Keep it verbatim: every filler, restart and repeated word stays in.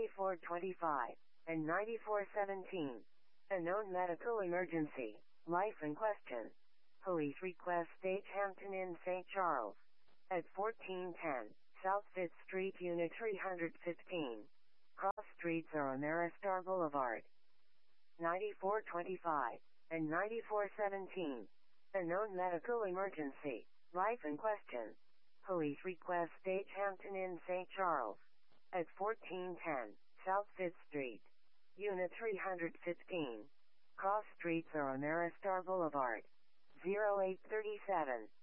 ninety-four twenty-five, and ninety-four seventeen. A known medical emergency. Life in question. Police request State Hampton in Saint Charles. At fourteen ten, South fifth Street, Unit three hundred fifteen. Cross streets are on Maristar Boulevard. ninety-four twenty-five, and ninety-four seventeen. A known medical emergency. Life in question. Police request State Hampton in Saint Charles. At fourteen ten, South fifth Street. Unit three hundred fifteen. Cross streets are on Maristar Boulevard. zero eight three seven.